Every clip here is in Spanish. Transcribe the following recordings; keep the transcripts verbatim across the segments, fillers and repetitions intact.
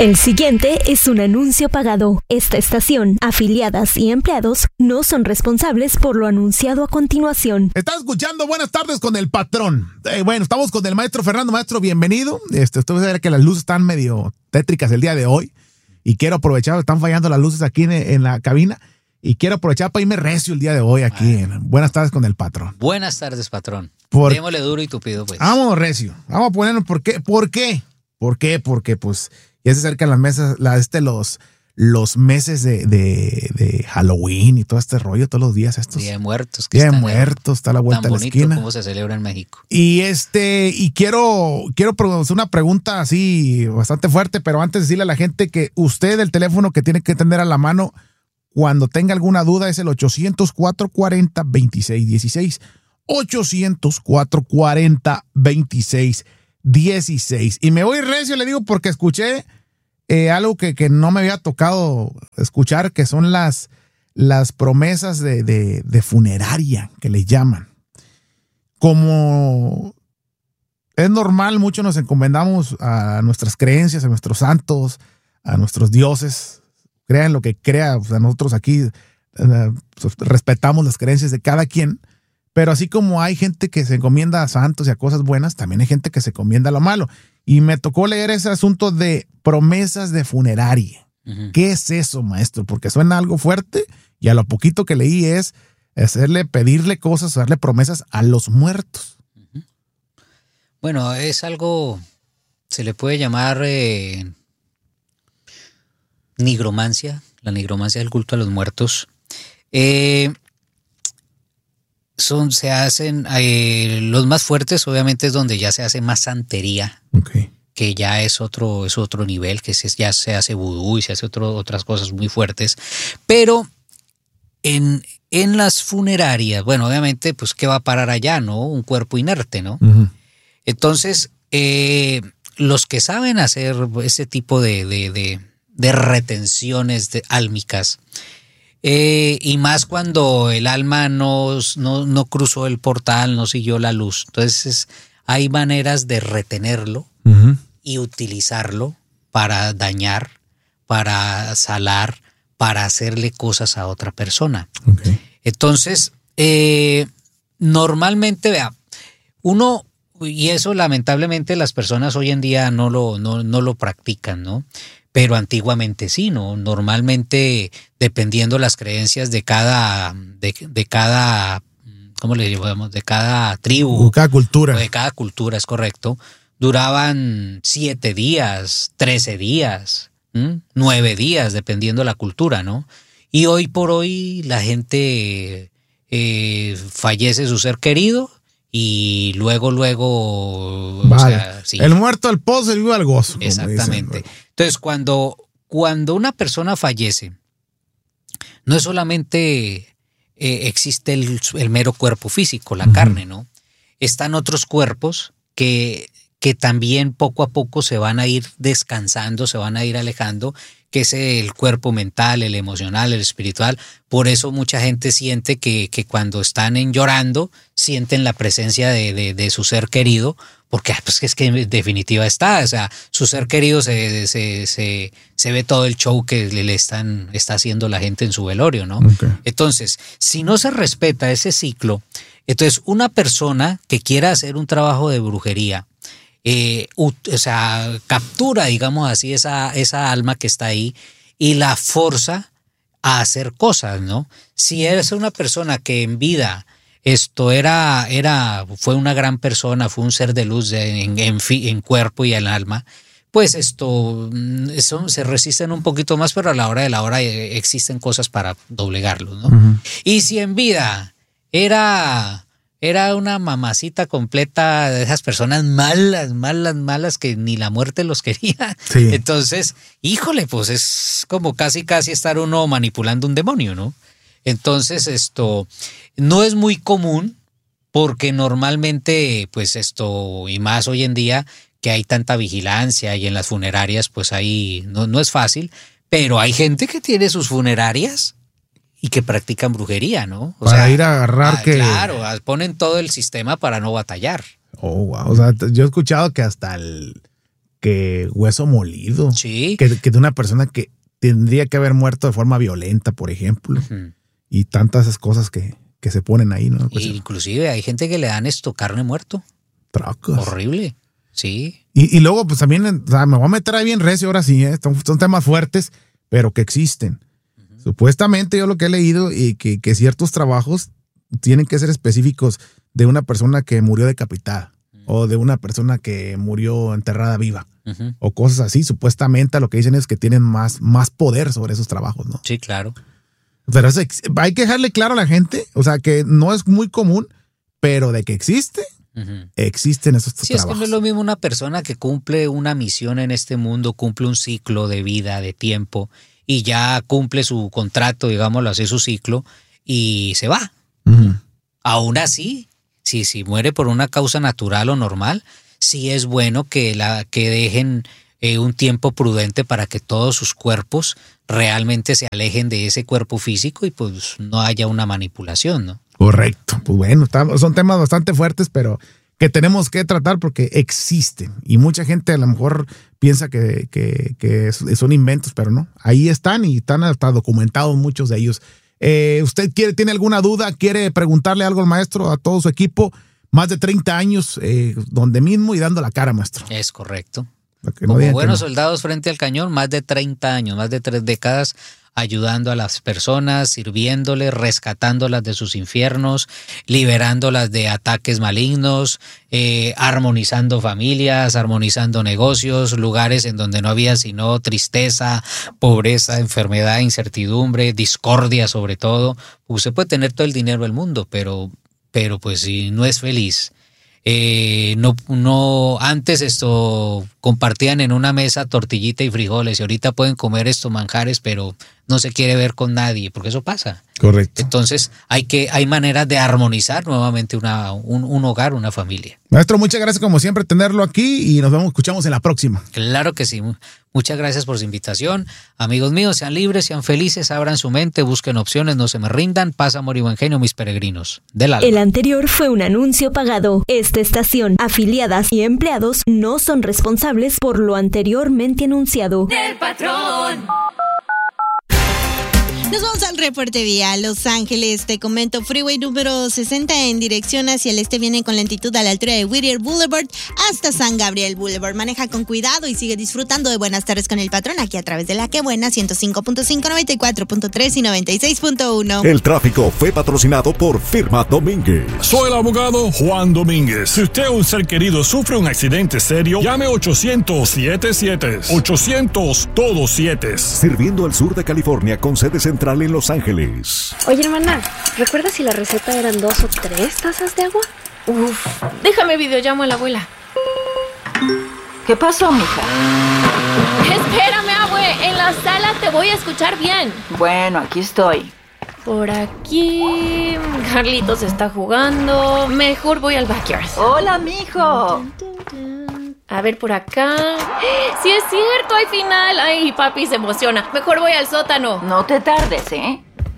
El siguiente es un anuncio pagado. Esta estación, afiliadas y empleados no son responsables por lo anunciado a continuación. Estás escuchando Buenas Tardes con el Patrón. Eh, bueno, estamos con el maestro Fernando. Maestro, bienvenido. Este, usted sabe que las luces están medio tétricas el día de hoy y quiero aprovechar, están fallando las luces aquí en, en la cabina y quiero aprovechar para irme recio el día de hoy aquí en Buenas Tardes con el Patrón. Buenas tardes, patrón. Por... Démosle duro y tupido, pues. Vamos recio. Vamos a ponernos por qué. ¿Por qué? ¿Por qué? Porque pues ya se acercan las mesas, la, este, los, los meses de, de, de Halloween y todo este rollo, todos los días estos. Día de Muertos. Que Día de Muertos, está a la vuelta de la esquina. Tan bonito como se celebra en México. Y este, y quiero, quiero hacer una pregunta así bastante fuerte, pero antes decirle a la gente que usted el teléfono que tiene que tener a la mano cuando tenga alguna duda es el ochocientos, cuatrocientos cuarenta, veintiséis dieciséis. ochocientos, cuatrocientos cuarenta, veintiséis dieciséis. Y me voy recio, le digo, porque escuché eh, algo que, que no me había tocado escuchar, que son las, las promesas de, de, de funeraria, que le llaman. Como es normal, muchos nos encomendamos a nuestras creencias, a nuestros santos, a nuestros dioses. Crean lo que crea, o sea, nosotros aquí eh, respetamos las creencias de cada quien. Pero así como hay gente que se encomienda a santos y a cosas buenas, también hay gente que se encomienda a lo malo. Y me tocó leer ese asunto de promesas de funeraria. Uh-huh. ¿Qué es eso, maestro? Porque suena algo fuerte y a lo poquito que leí es hacerle, pedirle cosas, darle promesas a los muertos. Uh-huh. Bueno, es algo, se le puede llamar eh, nigromancia, la nigromancia del culto a los muertos. Eh... Son, se hacen, eh, los más fuertes obviamente es donde ya se hace más santería, okay. Que ya es otro, es otro nivel, que se, ya se hace vudú y se hace otro, otras cosas muy fuertes, pero en, en las funerarias, bueno, obviamente, pues ¿qué va a parar allá, no? Un cuerpo inerte, ¿no? Uh-huh. Entonces, eh, los que saben hacer ese tipo de, de, de, de retenciones de álmicas, Eh, y más cuando el alma no, no, no cruzó el portal, no siguió la luz. Entonces hay maneras de retenerlo uh-huh. y utilizarlo para dañar, para salar, para hacerle cosas a otra persona. Okay. Entonces, eh, normalmente, vea, uno, y eso lamentablemente las personas hoy en día no lo, no, no lo practican, ¿no? Pero antiguamente sí, ¿no? Normalmente, dependiendo las creencias de cada, de, de cada, ¿cómo le llamamos? De cada tribu. De cada cultura. De cada cultura, es correcto. Duraban siete días, trece días, ¿m? nueve días, dependiendo la cultura, ¿no? Y hoy por hoy la gente eh, fallece su ser querido y luego, luego... Vale. O sea, sí. El muerto al pozo, el vivo al gozo. Exactamente. Dicen. Entonces, cuando, cuando una persona fallece, no es solamente eh, existe el, el mero cuerpo físico, la uh-huh. carne, ¿no? Están otros cuerpos que, que también poco a poco se van a ir descansando, se van a ir alejando, que es el cuerpo mental, el emocional, el espiritual. Por eso mucha gente siente que, que cuando están en llorando, sienten la presencia de, de, de su ser querido, porque pues, es que en definitiva está, o sea, su ser querido se, se, se, se ve todo el show que le, le están, está haciendo la gente en su velorio, ¿no? Okay. Entonces, si no se respeta ese ciclo, entonces una persona que quiera hacer un trabajo de brujería, Eh, o sea, captura, digamos así, esa, esa alma que está ahí y la forza a hacer cosas, ¿no? Si eres una persona que en vida esto era, era, fue una gran persona, fue un ser de luz de, en, en, en cuerpo y en alma, pues esto, eso se resisten un poquito más, pero a la hora de la hora existen cosas para doblegarlo, ¿no? Uh-huh. Y si en vida era... Era una mamacita completa de esas personas malas, malas, malas que ni la muerte los quería. Sí. Entonces, híjole, pues es como casi, casi estar uno manipulando un demonio, ¿no? Entonces, esto no es muy común porque normalmente, pues esto, y más hoy en día que hay tanta vigilancia y en las funerarias, pues ahí no, no es fácil, pero hay gente que tiene sus funerarias y que practican brujería, ¿no? O para sea, ir a agarrar ah, que... Claro, ponen todo el sistema para no batallar. Oh, wow. O sea, yo he escuchado que hasta el que hueso molido. Sí. Que, que de una persona que tendría que haber muerto de forma violenta, por ejemplo. Uh-huh. Y tantas esas cosas que, que se ponen ahí, ¿no? Pues, inclusive hay gente que le dan esto, carne muerto. Trocos. Horrible. Sí. Y, y luego, pues también, o sea, me voy a meter ahí bien recio ahora sí, ¿eh? son, son temas fuertes, pero que existen. Uh-huh. Supuestamente yo lo que he leído y que, que ciertos trabajos tienen que ser específicos de una persona que murió decapitada uh-huh. o de una persona que murió enterrada viva uh-huh. o cosas así. Supuestamente lo que dicen es que tienen más, más poder sobre esos trabajos, ¿no? Sí, claro. Pero eso, hay que dejarle claro a la gente, o sea, que no es muy común, pero de que existe, uh-huh. existen esos sí, trabajos. Sí, es que no es lo mismo una persona que cumple una misión en este mundo, cumple un ciclo de vida, de tiempo, y ya cumple su contrato, digámoslo así, su ciclo, y se va. Uh-huh. Aún así, si, si muere por una causa natural o normal, sí es bueno que, la, que dejen eh, un tiempo prudente para que todos sus cuerpos realmente se alejen de ese cuerpo físico y pues no haya una manipulación, ¿no? Correcto. Pues bueno, son temas bastante fuertes, pero que tenemos que tratar porque existen. Y mucha gente a lo mejor piensa que, que, que son inventos, pero no. Ahí están y están hasta documentados muchos de ellos. Eh, ¿Usted quiere, tiene alguna duda? ¿Quiere preguntarle algo al maestro, a todo su equipo? Más de treinta años eh, donde mismo y dando la cara, maestro. Es correcto. No Como buenos no. soldados frente al cañón, más de treinta años, más de tres décadas ayudando a las personas, sirviéndoles, rescatándolas de sus infiernos, liberándolas de ataques malignos, eh, armonizando familias, armonizando negocios, lugares en donde no había sino tristeza, pobreza, enfermedad, incertidumbre, discordia sobre todo. Usted puede tener todo el dinero del mundo, pero, pero pues si no es feliz. Eh, no, no, antes esto compartían en una mesa tortillita y frijoles y ahorita pueden comer estos manjares, pero no se quiere ver con nadie, porque eso pasa. Correcto. Entonces hay que, hay maneras de armonizar nuevamente una, un, un hogar, una familia. Maestro, muchas gracias como siempre tenerlo aquí y nos vemos, escuchamos en la próxima. Claro que sí. Muchas gracias por su invitación. Amigos míos, sean libres, sean felices, abran su mente, busquen opciones, no se me rindan. Paz, amor y buen genio, mis peregrinos. Del alma. El anterior fue un anuncio pagado. Esta estación, afiliadas y empleados no son responsables por lo anteriormente anunciado. Del patrón. Nos vamos al reporte vía Los Ángeles. Te comento, Freeway número sesenta en dirección hacia el este viene con lentitud a la altura de Whittier Boulevard hasta San Gabriel Boulevard. Maneja con cuidado y sigue disfrutando de Buenas Tardes con el Patrón aquí a través de La Que Buena, ciento cinco punto cinco, noventa y cuatro punto tres y noventa y seis punto uno. El tráfico fue patrocinado por Firma Domínguez. Soy el abogado Juan Domínguez. Si usted o un ser querido sufre un accidente serio, llame ochocientos siete siete. ochocientos todos siete. Sirviendo al sur de California con sede central en Los Ángeles. Oye, hermana, ¿recuerdas si la receta eran dos o tres tazas de agua? Uf, déjame videollamo a la abuela. ¿Qué pasó, mija? Espérame, abue, en la sala te voy a escuchar bien. Bueno, aquí estoy. Por aquí... Carlitos está jugando. Mejor voy al backyard. Hola, mijo. A ver, por acá... ¡Sí es cierto! ¡Hay final! ¡Ay, papi se emociona! Mejor voy al sótano. No te tardes, ¿eh?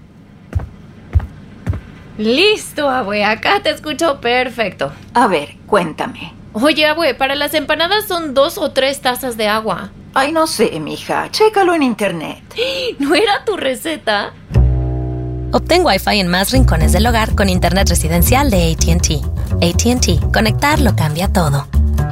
Listo, abue. Acá te escucho perfecto. A ver, cuéntame. Oye, abue, para las empanadas son dos o tres tazas de agua. Ay, no sé, mija. Chécalo en internet. ¿No era tu receta? Obtén Wi-Fi en más rincones del hogar con internet residencial de A T and T. A T and T. Conectar lo cambia todo.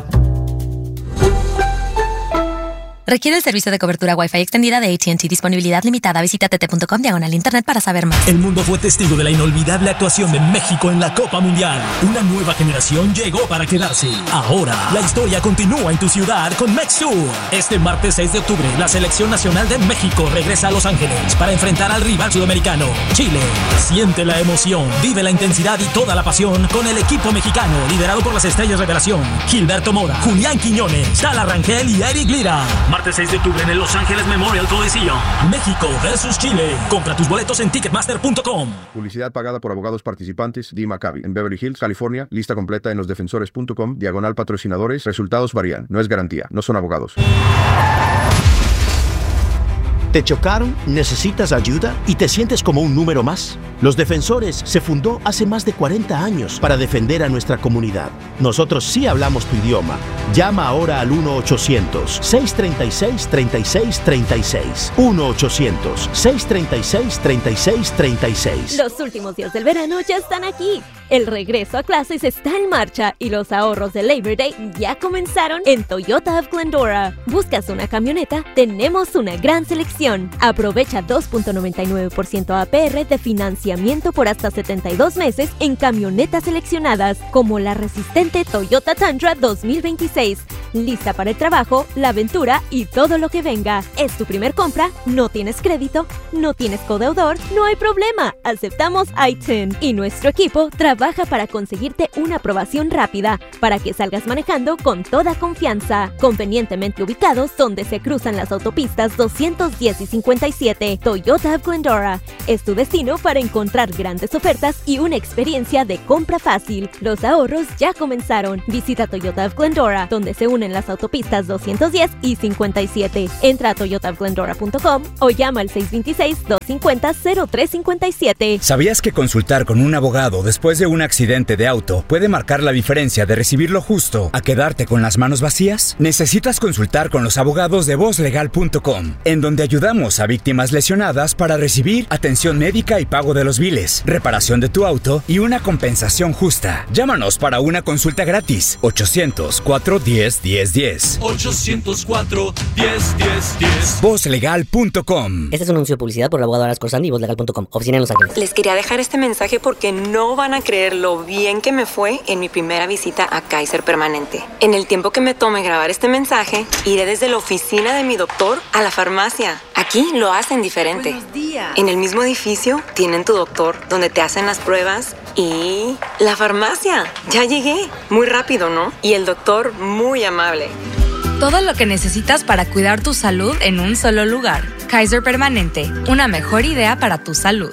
Requiere el servicio de cobertura Wi-Fi extendida de A T and T. Disponibilidad limitada. Visita t t punto com diagonal internet para saber más. El mundo fue testigo de la inolvidable actuación de México en la Copa Mundial. Una nueva generación llegó para quedarse. Ahora, la historia continúa en tu ciudad con MexTour. Este martes seis de octubre, la Selección Nacional de México regresa a Los Ángeles para enfrentar al rival sudamericano, Chile. Siente la emoción, vive la intensidad y toda la pasión con el equipo mexicano, liderado por las estrellas revelación, Gilberto Mora, Julián Quiñones, Tala Rangel y Eric Lira. Martes seis de octubre en el Los Ángeles Memorial Coliseum. México versus Chile. Compra tus boletos en ticketmaster punto com. Publicidad pagada por abogados participantes. Dee Maccabi. En Beverly Hills, California. Lista completa en losdefensores punto com. Diagonal patrocinadores. Resultados varían. No es garantía. No son abogados. ¿Te chocaron? ¿Necesitas ayuda? ¿Y te sientes como un número más? Los Defensores se fundó hace más de cuarenta años para defender a nuestra comunidad. Nosotros sí hablamos tu idioma. Llama ahora al uno ochocientos, seiscientos treinta y seis, treinta y seis treinta y seis. uno ochocientos, seiscientos treinta y seis, treinta y seis treinta y seis. Los últimos días del verano ya están aquí. El regreso a clases está en marcha y los ahorros de Labor Day ya comenzaron en Toyota of Glendora. ¿Buscas una camioneta? Tenemos una gran selección. Aprovecha dos punto noventa y nueve por ciento A P R de financiamiento por hasta setenta y dos meses en camionetas seleccionadas, como la resistente Toyota Tundra dos mil veintiséis. Lista para el trabajo, la aventura y todo lo que venga. ¿Es tu primer compra? ¿No tienes crédito? ¿No tienes codeudor? No hay problema. Aceptamos I T I N y nuestro equipo trabaja para conseguirte una aprobación rápida para que salgas manejando con toda confianza. Convenientemente ubicados donde se cruzan las autopistas doscientos diez y cincuenta y siete. Toyota of Glendora es tu destino para encontrar grandes ofertas y una experiencia de compra fácil. Los ahorros ya comenzaron. Visita Toyota of Glendora, donde se unen las autopistas doscientos diez y cincuenta y siete. Entra a toyota of glendora punto com o llama al seis dos seis, dos cinco cero, cero tres cinco siete. ¿Sabías que consultar con un abogado después de un accidente de auto puede marcar la diferencia de recibir lo justo a quedarte con las manos vacías? Necesitas consultar con los abogados de voz legal punto com, en donde ayudamos a víctimas lesionadas para recibir atención médica y pago de los biles, reparación de tu auto y una compensación justa. Llámanos para una consulta gratis. ochocientos, cuatro diez, diez diez. ochocientos cuatro, diez, diez, diez. voz legal punto com. Este es un anuncio de publicidad por la abogada Horace Corsandi y voz legal punto com. Oficina en Los Ángeles. Les quería dejar este mensaje porque no van a creer lo bien que me fue en mi primera visita a Kaiser Permanente. En el tiempo que me tome grabar este mensaje, iré desde la oficina de mi doctor a la farmacia. Aquí lo hacen diferente. Buenos días. En el mismo edificio tienen tu doctor, donde te hacen las pruebas, y la farmacia. Ya llegué. Muy rápido, ¿no? Y el doctor muy amable. Todo lo que necesitas para cuidar tu salud en un solo lugar. Kaiser Permanente, una mejor idea para tu salud.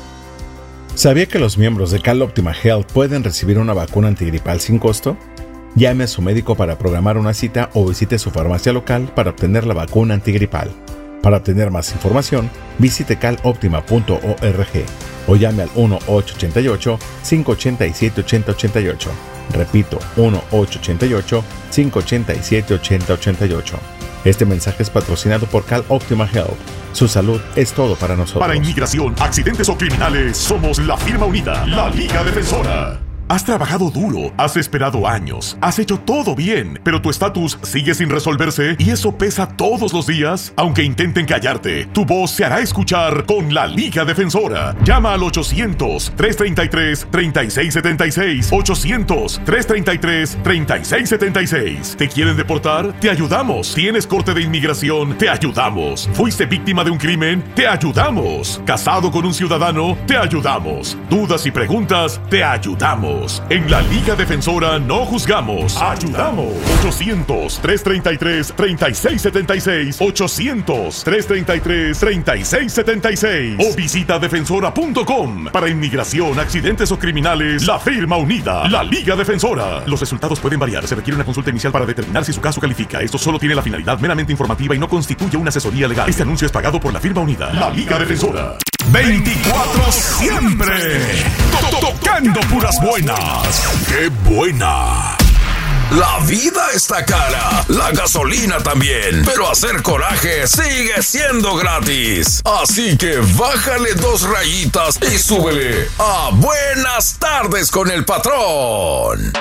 ¿Sabía que los miembros de CalOptima Health pueden recibir una vacuna antigripal sin costo? Llame a su médico para programar una cita o visite su farmacia local para obtener la vacuna antigripal. Para obtener más información, visite cal optima punto org o llame al uno ocho ocho ocho, cinco ocho siete, ocho cero ocho ocho. Repito, uno ocho ocho ocho, cinco ocho siete, ocho cero ocho ocho. Este mensaje es patrocinado por CalOptima Health. Su salud es todo para nosotros. Para inmigración, accidentes o criminales, somos la firma unida, la Liga Defensora. Has trabajado duro, has esperado años, has hecho todo bien, pero tu estatus sigue sin resolverse y eso pesa todos los días. Aunque intenten callarte, tu voz se hará escuchar con la Liga Defensora. Llama al ochocientos, trescientos treinta y tres, treinta y seis setenta y seis. ochocientos, trescientos treinta y tres, treinta y seis setenta y seis. ¿Te quieren deportar? Te ayudamos. ¿Tienes corte de inmigración? Te ayudamos. ¿Fuiste víctima de un crimen? Te ayudamos. ¿Casado con un ciudadano? Te ayudamos. ¿Dudas y preguntas? Te ayudamos. En la Liga Defensora no juzgamos, ayudamos. ochocientos, trescientos treinta y tres, treinta y seis setenta y seis. ochocientos, trescientos treinta y tres, treinta y seis setenta y seis. O visita defensora punto com. Para inmigración, accidentes o criminales, la firma unida, la Liga Defensora. Los resultados pueden variar. Se requiere una consulta inicial para determinar si su caso califica. Esto solo tiene la finalidad meramente informativa y no constituye una asesoría legal. Este anuncio es pagado por la firma unida, la Liga Defensora. veinticuatro siempre tocando puras buenas. ¡Qué buena! La vida está cara, la gasolina también, pero hacer coraje sigue siendo gratis. Así que bájale dos rayitas y súbele a Buenas Tardes con el Patrón.